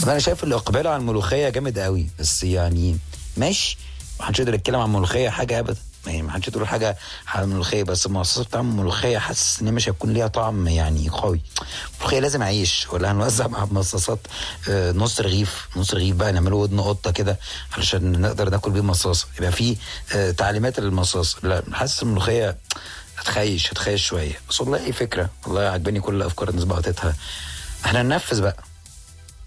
انا شايف الاقبال على الملوخيه جامد قوي، بس يعني ماشي، محدش يقدر يتكلم عن الملوخيه حاجه ابدا، يعني محدش يقول حاجه على الملوخيه، بس المصاصه بتاع الملوخيه حاسس ان مش هيكون ليها طعم يعني قوي. الملوخيه لازم عيش، ولا هنوزع مع مصاصات نص رغيف نص رغيف بقى، نعمله ودن قطه كده علشان نقدر ناكل بيه مصاصه، يبقى في تعليمات للمصاص. لا حاسس الملوخيه هتخيش شويه، بس والله ايه فكره، والله عجباني كل الافكار الناس بعتتها. احنا ننفذ بقى.